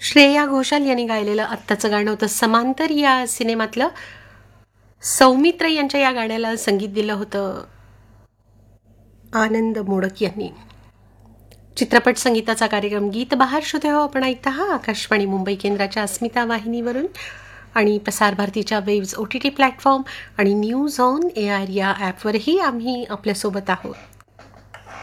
श्रेया घोषाल यांनी गायलेलं आत्ताचं गाणं होतं समांतर या सिनेमातलं. सौमित्र यांच्या या गाण्याला संगीत दिलं होतं आनंद मोडक यांनी. चित्रपट संगीताचा कार्यक्रम गीत बहार श्रोते हो आपण ऐकता आकाशवाणी मुंबई केंद्राच्या अस्मिता वाहिनीवरून आणि प्रसार भारतीच्या वेव्ज OTT प्लॅटफॉर्म आणि न्यूज ऑन AIR या ॲपवरही आम्ही आपल्यासोबत आहोत.